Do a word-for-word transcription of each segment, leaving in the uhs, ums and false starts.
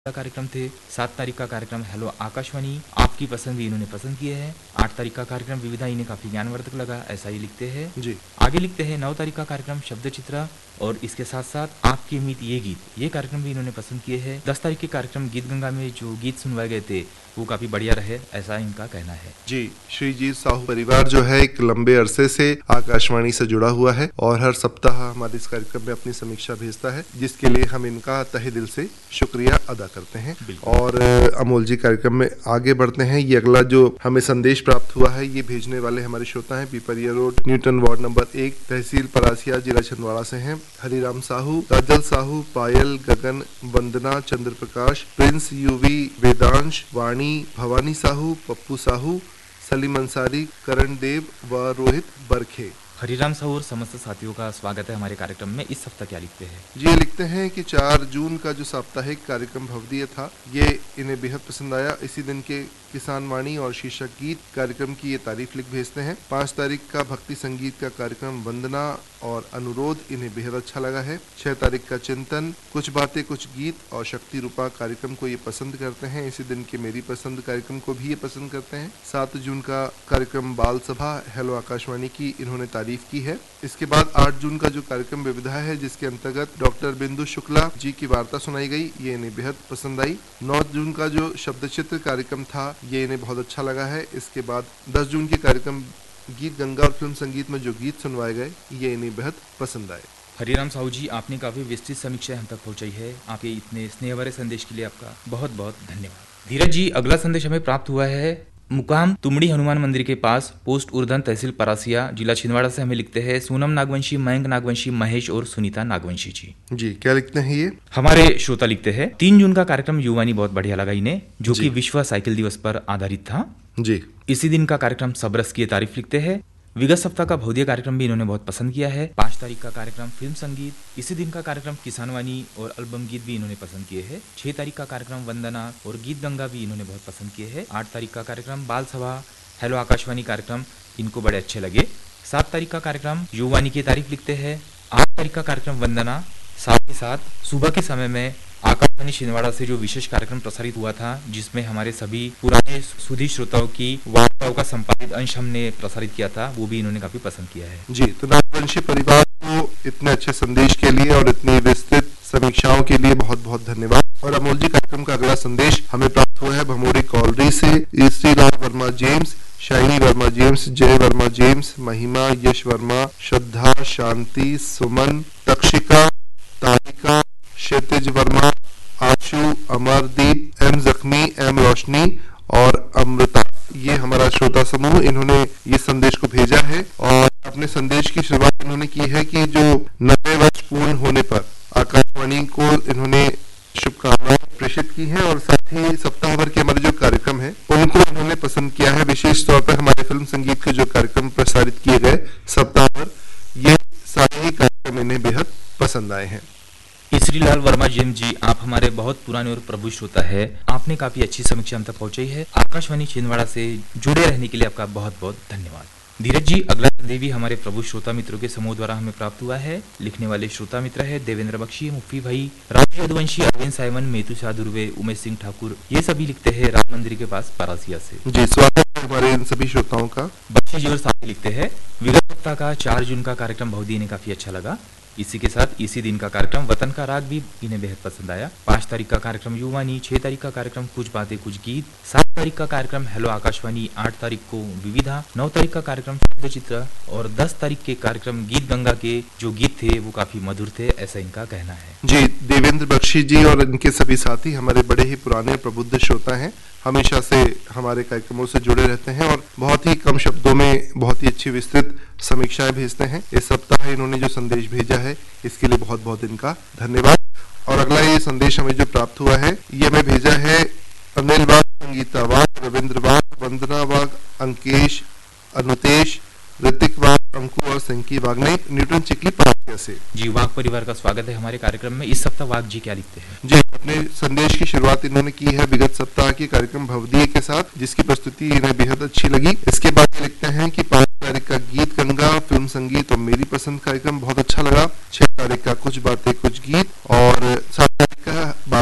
का कार्यक्रम थे। सात तारीख का कार्यक्रम हेलो आकाशवाणी, आपकी पसंद भी इन्होंने पसंद किए हैं। आठ तारीख का कार्यक्रम विविधा, इन्हें काफी ज्ञानवर्धक लगा, ऐसा ही लिखते हैं जी। आगे लिखते हैं नौ तारीख का कार्यक्रम शब्द चित्र और इसके साथ साथ आपकी उम्मीद ये गीत, ये कार्यक्रम भी इन्होंने पसंद किए हैं। दस तारीख के कार्यक्रम गीत गंगा में जो गीत सुनवाए गए थे वो काफी बढ़िया रहे, ऐसा इनका कहना है। जी, श्रीजीत साहू परिवार जो है एक लंबे अरसे से आकाशवाणी से जुड़ा हुआ है और हर सप्ताह हमारे इस कार्यक्रम में अपनी समीक्षा भेजता है, जिसके लिए हम इनका तहे दिल से शुक्रिया अदा करते हैं। और अमोल जी, कार्यक्रम में आगे बढ़ते हैं। ये अगला जो हमें संदेश प्राप्त हुआ है, ये भेजने वाले हमारे श्रोता हैं Pipariya road, Newton ward number एक, तहसील परासिया, जिला छिंदवाड़ा से हैं हरिराम साहू, काजल साहू, पायल, गगन, वंदना, चंद्र प्रकाश, प्रिंस, यूवी, वेदांश, वाणी, भवानी साहू, पप्पू साहू, सलीम अंसारी, करण देव व रोहित बरखे। हरिराम साहू और समस्त साथियों का स्वागत है हमारे कार्यक्रम में। इस सप्ताह क्या लिखते हैं? जी, लिखते हैं कि चार जून का जो साप्ताहिक कार्यक्रम भवदीय था, ये इन्हें बेहद पसंद आया। इसी दिन के किसान वाणी और शीर्षक गीत कार्यक्रम की ये तारीफ लिख भेजते हैं। पाँच तारीख का भक्ति संगीत का कार्यक्रम वंदना और अनुरोध इन्हें बेहद अच्छा लगा है। छह तारीख का चिंतन, कुछ बातें कुछ गीत और शक्ति रूपा कार्यक्रम को ये पसंद करते हैं। इसी दिन के मेरी पसंद कार्यक्रम को भी ये पसंद करते हैं। सात जून का कार्यक्रम बाल सभा हेलो आकाशवाणी की इन्होंने तारीफ की है। इसके बाद आठ जून का जो कार्यक्रम विविधा है, जिसके अंतर्गत डॉक्टर बिंदु शुक्ला जी की वार्ता सुनाई गई, ये इन्हें बेहद पसंद आई। नौ जून का जो शब्द चित्र कार्यक्रम था, ये इन्हें बहुत अच्छा लगा है। इसके बाद दस जून के कार्यक्रम गीत गंगा और फिल्म संगीत में जो गीत सुनवाए गए, ये इन्हें बेहद पसंद आए। हरिराम साहू जी, आपने काफी विस्तृत समीक्षा हम तक पहुंचाई है। आपके इतने स्नेह भरे संदेश के लिए आपका बहुत बहुत धन्यवाद। धीरज जी, अगला संदेश हमें प्राप्त हुआ है मुकाम तुमड़ी हनुमान मंदिर के पास, पोस्ट उर्दन, तहसील परासिया, जिला छिंदवाड़ा से। हमें लिखते हैं सोनम नागवंशी, मयंक नागवंशी, महेश और सुनीता नागवंशी जी। जी, क्या लिखते हैं ये? हमारे श्रोता लिखते हैं तीन जून का कार्यक्रम युवानी बहुत बढ़िया लगा इन्हें, जो कि विश्व साइकिल दिवस पर आधारित था। जी। इसी दिन का कार्यक्रम सबरस की तारीफ लिखते हैं। विगत सप्ताह का भौतिक कार्यक्रम भी इन्होंने बहुत पसंद किया है। पाँच तारीख का कार्यक्रम फिल्म संगीत, इसी दिन का कार्यक्रम किसानवाणी और एल्बम गीत भी इन्होंने पसंद किए हैं। छह तारीख का कार्यक्रम वंदना और गीत गंगा भी इन्होंने बहुत पसंद किए हैं। आठ तारीख का कार्यक्रम बाल सभा हेलो आकाशवाणी कार्यक्रम इनको बड़े अच्छे लगे। सात तारीख का कार्यक्रम युवानी की तारीफ लिखते हैं। आठ तारीख का कार्यक्रम वंदना, साथ ही साथ सुबह के समय में आकाशवाणी छिंदवाड़ा से जो विशेष कार्यक्रम प्रसारित हुआ था, जिसमें हमारे सभी पुराने सुधी श्रोताओं की वार्ताओं का संपादित अंश हमने प्रसारित किया था, वो भी इन्होंने काफी पसंद किया है। जी, तो नागवंशी परिवार को इतने अच्छे संदेश के लिए और इतनी विस्तृत समीक्षाओं के लिए बहुत बहुत धन्यवाद। और अमोल जी, कार्यक्रम का अगला संदेश हमें प्राप्त हुआ है भमोरी कॉलरी से। Shrilal Verma James, shiny Verma James, जय वर्मा जेम्स, महिमा, यश वर्मा, श्रद्धा, शांति, सुमन, तक्षिका, तारिका, क्षितिज वर्मा, आशु, अमरदीप, एम जख्मी, एम रोशनी और अमृता, ये हमारा श्रोता समूह इन्होंने ये संदेश को भेजा है। और अपने संदेश की शुरुआत इन्होंने की है कि जो नब्बे वर्ष पूर्ण होने पर आकाशवाणी को इन्होंने शुभकामनाएं प्रेषित की हैं और साथ ही सप्ताह भर के हमारे जो कार्यक्रम है उनको इन्होंने पसंद किया है। विशेष तौर पर हमारे फिल्म संगीत के जो कार्यक्रम प्रसारित किए गए सप्ताह भर, ये सारे ही कार्यक्रम इन्हें बेहद पसंद आए हैं। श्रीलाल वर्मा जेम जी, आप हमारे बहुत पुराने और प्रभु श्रोता है। आपने काफी अच्छी समीक्षा हम तक पहुंचाई है। आकाशवाणी छिंदवाड़ा से जुड़े रहने के लिए आपका बहुत बहुत धन्यवाद। धीरज जी, अगला संदेश भी हमारे प्रभु श्रोता मित्रों के समूह द्वारा हमें प्राप्त हुआ है। लिखने वाले श्रोता मित्र है देवेंद्र बख्शी, मुफ्ती भाई, राजू यदुवंशी, अरविंद साइमन, मेतु शाह दुर्वे, उमेश सिंह ठाकुर, ये सभी लिखते हैं राम मंदिर के पास परासिया से। जी, स्वागत है हमारे इन सभी श्रोताओं का। बख्शी जी और साथी लिखते हैं विगत सप्ताह का चार जून का कार्यक्रम भवदी ने काफी अच्छा लगा। इसी के साथ इसी दिन का कार्यक्रम वतन का राग भी इन्हें बेहद पसंद आया। पाँच तारीख का कार्यक्रम युवानी, छह तारीख का कार्यक्रम कुछ बातें कुछ गीत, सात तारीख का कार्यक्रम हेलो आकाशवाणी, आठ तारीख को विविधा, नौ तारीख का कार्यक्रम शब्द चित्र और दस तारीख के कार्यक्रम गीत गंगा के जो गीत थे वो काफी मधुर थे, ऐसा इनका कहना है। जी, देवेंद्र बख्शी जी और इनके सभी साथी हमारे बड़े ही पुराने प्रबुद्ध श्रोता हैं, हमेशा से हमारे कार्यक्रमों से जुड़े रहते हैं और बहुत ही कम शब्दों में बहुत ही अच्छी विस्तृत समीक्षाएं भेजते हैं। इस सप्ताह इन्होंने जो संदेश भेजा है इसके लिए बहुत बहुत इनका धन्यवाद। और अगला ये संदेश हमें जो प्राप्त हुआ है, ये हमें भेजा है अनिल वाग, संगीता वाग, रविंद्र वाग, वंदना वाग, अंकेश, अनुतेश, ऋतिक वाग, अंकु और संकी वाग ने न्यूटन चिकली परासिया से। जी, वाग परिवार का स्वागत है हमारे कार्यक्रम में। इस सप्ताह वाग जी क्या लिखते हैं? जी, अपने संदेश की शुरुआत इन्होंने की है विगत सप्ताह के कार्यक्रम भवदीय के साथ, जिसकी प्रस्तुति इन्हें बेहद अच्छी लगी। इसके बाद लिखते हैं कि पाँच तारीख का गीत गंगा, फिल्म संगीत और मेरी पसंद कार्यक्रम बहुत अच्छा लगा। छह तारीख का कुछ बातें कुछ गीत और सात तारीख का बाल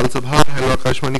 सभा हेलो आकाशवाणी